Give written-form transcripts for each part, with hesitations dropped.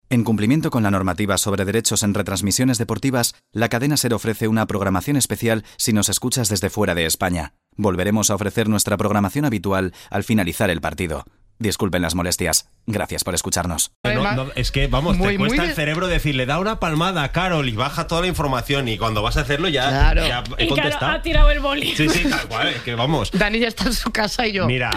En cumplimiento con la normativa sobre derechos en retransmisiones deportivas, la cadena SER ofrece una programación especial si nos escuchas desde fuera de España. Volveremos a ofrecer nuestra programación habitual al finalizar el partido. Disculpen las molestias. Gracias por escucharnos. Es que, vamos, te cuesta el cerebro decirle, da una palmada a Carol y baja toda la información, y cuando vas a hacerlo ya he contestado. Claro, ha tirado el boli. Sí, tal cual, es que vamos. Dani ya está en su casa y yo. Mira,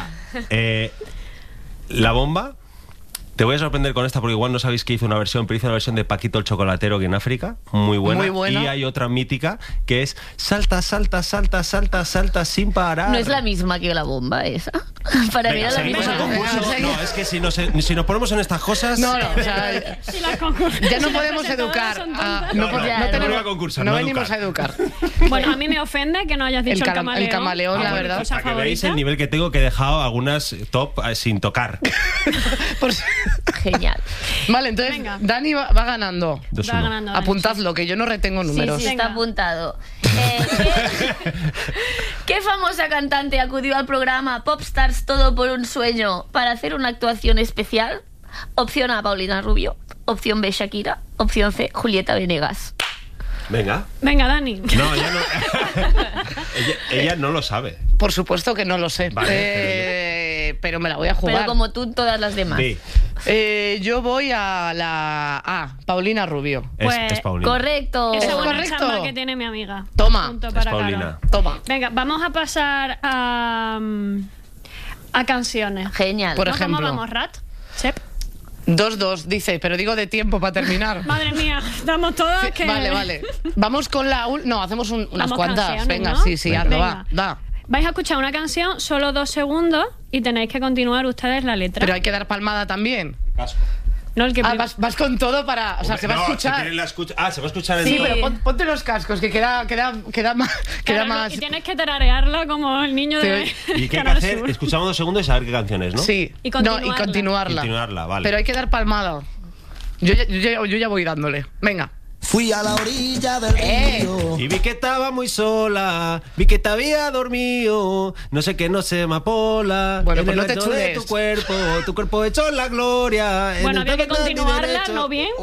la bomba, te voy a sorprender con esta porque igual no sabéis que hizo una versión, pero hizo una versión de Paquito el Chocolatero aquí en África, muy buena. Muy buena. Y hay otra mítica que es salta, salta, salta, salta, salta sin parar. No es la misma que la bomba esa. Para mí era la ¿seguimos misma. el concurso? No, es que si nos ponemos en estas cosas... No, o sea, Si las concursos- ya no si las podemos presentadoras educar. son tontas. No venimos a educar. Bueno, a mí me ofende que no hayas dicho el camaleón. El camaleón, la verdad. Cosa Para que veáis favorita. el nivel que tengo, que he dejado algunas top sin tocar. Genial. Vale, entonces Venga. Dani va ganando. 2-1. Va ganando. Dani, Apuntadlo, que yo no retengo números. Sí, está Venga. apuntado. ¿Qué famosa cantante acudió al programa Popstars Todo por un Sueño para hacer una actuación especial? Opción A, Paulina Rubio. Opción B, Shakira. Opción C, Julieta Venegas. Venga. Venga, Dani. No, ella no. ella no lo sabe. Por supuesto que no lo sé. Vale, pero me la voy a jugar. Pero como tú, todas las demás. Sí, Yo voy a la A, Paulina Rubio. Pues, es Paulina. Correcto. Esa buena correcto. chamba que tiene mi amiga. Toma. Punto Es para Paulina. Carol. Toma. Venga, vamos a pasar a canciones. Genial. Por ¿No? ¿Cómo ejemplo. vamos, Rat? Chep. 2-2, dice, pero digo de tiempo para terminar. Madre mía, estamos todas que... Vale. Vamos con la... No, hacemos unas Vamos cuantas. canciones, Venga, ¿no? sí, hazlo, Venga. va. Vais a escuchar una canción, solo 2 segundos, y tenéis que continuar ustedes la letra. Pero hay que dar palmada también. Casco. No, el que Vas con todo para... O sea, se va a escuchar. se va a escuchar en Sí, el... pero ponte los cascos, que queda más... Claro, más... Y tienes que tararearla como el niño de ¿Y qué hay que Canal hacer? Sur. Escuchamos 2 segundos y saber qué canciones, ¿no? Sí. Y No, continuarla. continuarla. Vale. Pero hay que dar palmada. Yo ya voy dándole. Venga. Fui a la orilla del río. Y vi que estaba muy sola, vi que te había dormido, no sé qué, no sé, amapola. Bueno, en pues el no te ancho de chules. tu cuerpo hecho la gloria. Bueno, en el había que pecho de mi continuarla, derecho. ¿no? Bien.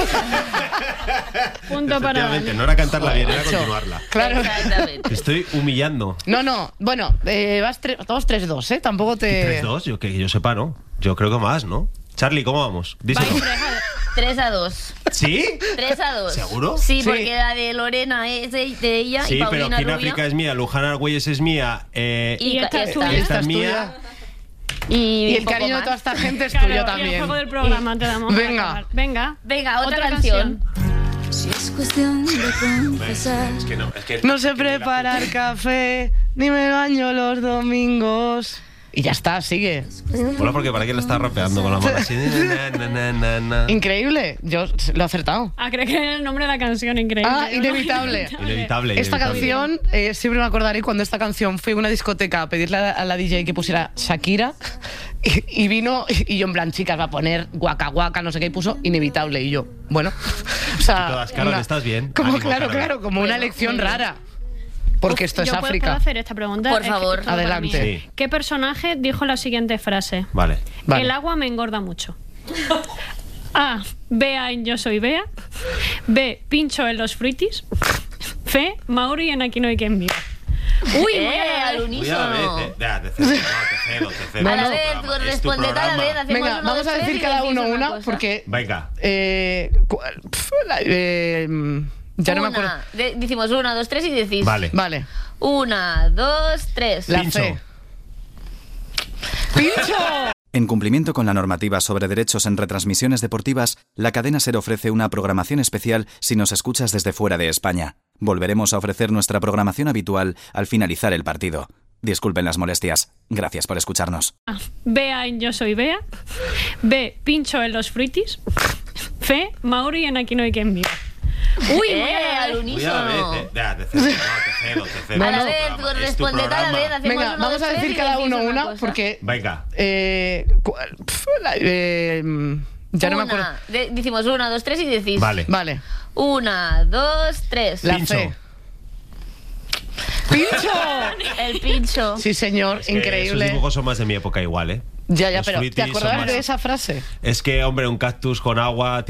Punto para Efectivamente, Dani. no era cantarla bien, era macho. continuarla. Claro. Exactamente. Te estoy humillando. No. Bueno, todos 3-2, ¿eh? Tampoco te... 3-2, yo que yo sepa, ¿no? Yo creo que más, ¿no? Charlie, ¿cómo vamos? Díselo. Vais 3-2. ¿Sí? 3-2. ¿Seguro? Sí, Sí. porque la de Lorena es de ella Sí, y pero Paulina aquí en Rubio. África es mía, Luján Argüelles es mía, Y esta es tuya. esta es es mía. Y el poco cariño de más. toda esta gente es Claro, tuyo y el también. juego del programa te damos. para Venga. acabar. Venga. Venga, otra canción. Si es cuestión de confesar. Es que no, es que No sé preparar café, ni me baño los domingos. Y ya está, sigue. Mola porque para qué le está rapeando con la mano así. Na. Increíble, yo lo he acertado. Ah, creo que era el nombre de la canción, increíble. Ah, Inevitable. Inevitable. Esta canción, siempre me acordaré cuando esta canción fui a una discoteca a pedirle a la DJ que pusiera Shakira y vino y yo en plan, chicas, va a poner guaca guaca, no sé qué, y puso Inevitable y yo, bueno, o sea... Y todas, Carol, ¿estás bien? Como, Ánimo, claro, Carol. como una Bueno, elección muy bien. rara. Porque esto es ¿Yo puedo África. hacer esta pregunta? Por Es que favor. todo para Adelante. mí. Sí. ¿Qué personaje dijo la siguiente frase? Vale. Vale. El agua me engorda mucho. A. Bea en Yo soy Bea. B. Pincho en los fruitis. C. Mauri en Aquí no hay quien viva. Uy, muy a la al vez. unísono. Te cedo. A la vez, pues responded a la vez. Hacemos Venga, uno, vamos dos, a tres decir y cada decís uno una, cosa. porque... Venga. Ya no me acuerdo. Decimos 1, 2, 3 y decís. Vale. Vale. 1, 2, 3. La Pincho. C. ¡Pincho! En cumplimiento con la normativa sobre derechos en retransmisiones deportivas, la cadena SER ofrece una programación especial si nos escuchas desde fuera de España. Volveremos a ofrecer nuestra programación habitual al finalizar el partido. Disculpen las molestias. Gracias por escucharnos. A. Bea en Yo soy Bea. B. Pincho en los fruitis. C. Mauri en Aquí no hay quien viva. Uy, muy a la al vez. unísono. Te cedo. A la vez, pues responded a la vez. Hacemos Venga, uno, vamos dos, a tres decir y cada decís uno una, cosa. porque... Venga. Ya no me acuerdo. Decimos 1, 2, 3 y decís. Vale. Vale. 1, 2, 3. La Pincho. C. ¡Pincho! El pincho. Sí, señor, Es que increíble. Esos dibujos son más de mi época igual, ¿eh? Ya, Los pero ¿te fruitis son acordabas más- de esa frase? Es que, hombre, un cactus con agua